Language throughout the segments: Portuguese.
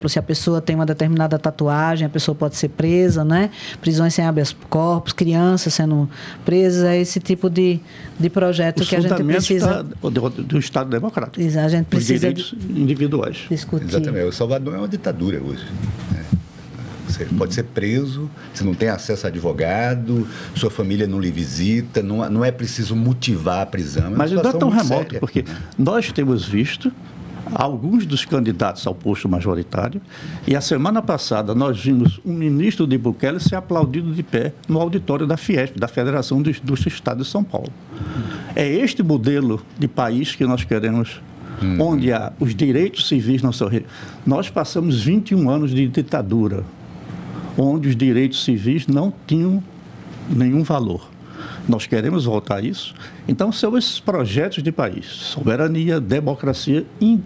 se a pessoa tem uma determinada tatuagem, a pessoa pode ser presa, né? Prisões sem habeas corpus, crianças sendo presas, é esse tipo de projeto que a gente precisa... do Estado Democrático. Exato, a gente precisa... Os direitos individuais. Discutir. Exatamente. O Salvador é uma ditadura hoje. Você pode ser preso, você não tem acesso a advogado, sua família não lhe visita, não é preciso motivar a prisão. Mas não é tão remoto, porque nós temos visto alguns dos candidatos ao posto majoritário, e a semana passada nós vimos um ministro de Bukele ser aplaudido de pé no auditório da Fiesp, da Federação dos Estados de São Paulo. É este modelo de país que nós queremos, onde os direitos civis não são... Nós passamos 21 anos de ditadura, onde os direitos civis não tinham nenhum valor. Nós queremos voltar a isso. Então, são esses projetos de país, soberania, democracia,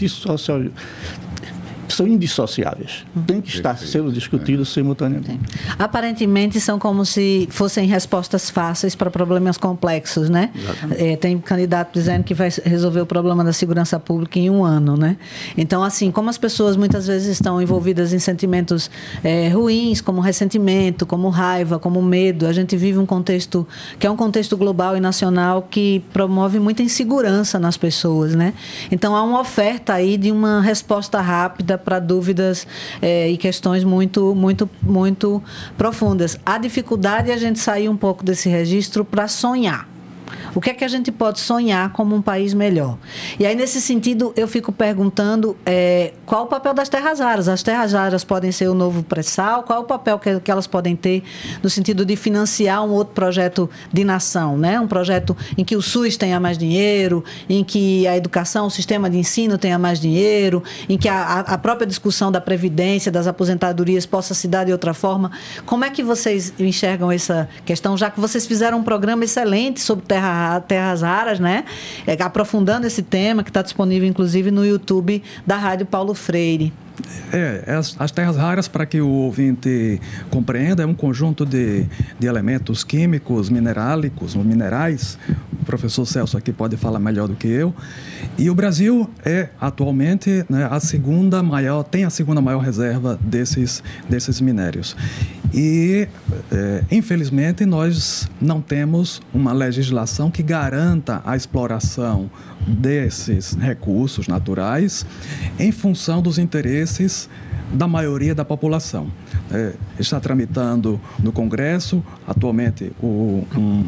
são indissociáveis. Tem que estar sendo discutidos simultaneamente. Aparentemente, são como se fossem respostas fáceis para problemas complexos, né? Tem candidato dizendo que vai resolver o problema da segurança pública em 1 ano, né? Então, assim, como as pessoas muitas vezes estão envolvidas em sentimentos ruins, como ressentimento, como raiva, como medo, a gente vive um contexto que é um contexto global e nacional que promove muita insegurança nas pessoas, né? Então, há uma oferta aí de uma resposta rápida para dúvidas e questões muito, muito, muito profundas. A dificuldade é a gente sair um pouco desse registro para sonhar. O que é que a gente pode sonhar como um país melhor? E aí, nesse sentido, eu fico perguntando qual o papel das terras raras? As terras raras podem ser o novo pré-sal? Qual é o papel que elas podem ter no sentido de financiar um outro projeto de nação, né? Um projeto em que o SUS tenha mais dinheiro, em que a educação, o sistema de ensino tenha mais dinheiro, em que a própria discussão da previdência, das aposentadorias possa se dar de outra forma. Como é que vocês enxergam essa questão, já que vocês fizeram um programa excelente sobre terras raras, né? Aprofundando esse tema, que está disponível, inclusive, no YouTube da Rádio Paulo Freire. As terras raras, para que o ouvinte compreenda, é um conjunto de elementos químicos, minerálicos, ou minerais. O professor Celso aqui pode falar melhor do que eu. E o Brasil atualmente, né, tem a segunda maior reserva desses minérios. E, infelizmente, nós não temos uma legislação que garanta a exploração desses recursos naturais em função dos interesses da maioria da população. Está tramitando no Congresso, atualmente, um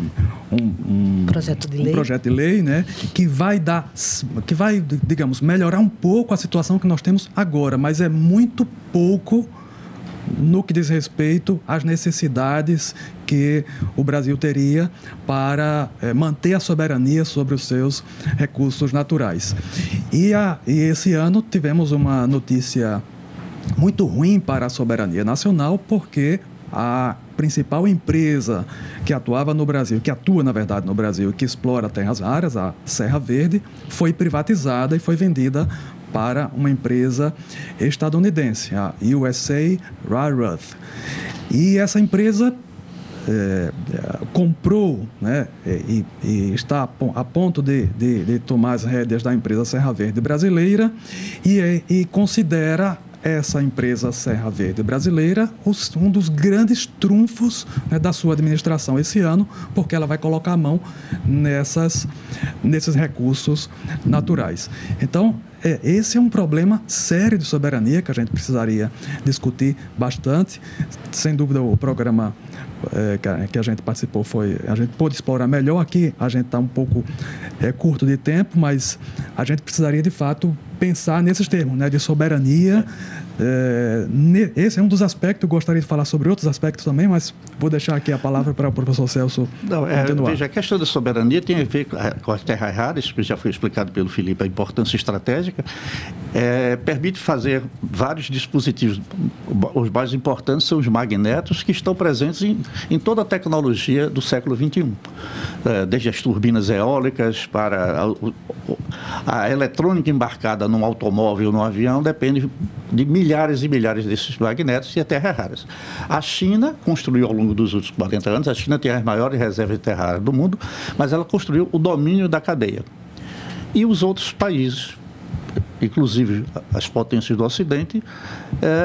projeto de lei, né, que vai, digamos, melhorar um pouco a situação que nós temos agora, mas é muito pouco no que diz respeito às necessidades que o Brasil teria para manter a soberania sobre os seus recursos naturais. E esse ano tivemos uma notícia muito ruim para a soberania nacional, porque a principal empresa que atuava no Brasil, que atua, na verdade, no Brasil, que explora terras raras, a Serra Verde, foi privatizada e foi vendida para uma empresa estadunidense, a USA Rare Earth. E essa empresa comprou, né, e está a ponto de tomar as rédeas da empresa Serra Verde brasileira e considera essa empresa Serra Verde brasileira um dos grandes trunfos, né, da sua administração esse ano, porque ela vai colocar a mão nesses recursos naturais. Então, esse é um problema sério de soberania que a gente precisaria discutir bastante. Sem dúvida, o programa que a gente participou a gente pôde explorar melhor. Aqui a gente está um pouco curto de tempo, mas a gente precisaria, de fato, pensar nesses termos, né, de soberania. Esse é um dos aspectos. Gostaria de falar sobre outros aspectos também, mas vou deixar aqui a palavra para o professor Celso continuar. Veja, a questão da soberania tem a ver com as terras raras, que já foi explicado pelo Felipe, a importância estratégica. Permite fazer vários dispositivos. Os mais importantes são os magnetos, que estão presentes em toda a tecnologia do século XXI. Desde as turbinas eólicas para a eletrônica embarcada num automóvel, num avião, depende de milhares e milhares desses magnetos e terras raras. A China construiu ao longo dos últimos 40 anos, a China tem as maiores reservas de terra rara do mundo, mas ela construiu o domínio da cadeia. E os outros países inclusive as potências do Ocidente,